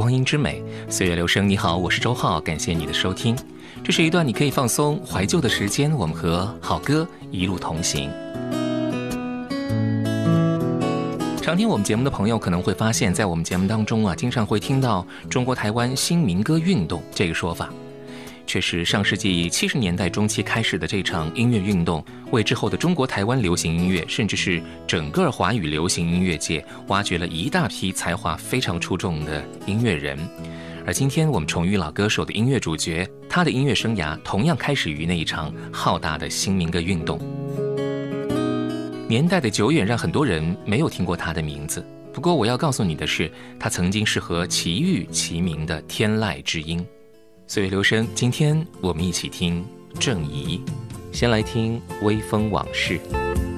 光阴之美，岁月留声。你好，我是周浩，感谢你的收听。这是一段你可以放松怀旧的时间，我们和好歌一路同行。常听我们节目的朋友可能会发现，在我们节目当中经常会听到中国台湾新民歌运动这个说法。确实，上世纪70年代中期开始的这场音乐运动，为之后的中国台湾流行音乐，甚至是整个华语流行音乐界，挖掘了一大批才华非常出众的音乐人。而今天我们重遇老歌手的音乐主角，他的音乐生涯同样开始于那一场浩大的新民歌运动。年代的久远让很多人没有听过他的名字，不过我要告诉你的是，他曾经是和齐豫齐名的天籁之音。岁月留声，今天我们一起听郑怡。先来听《微风往事》。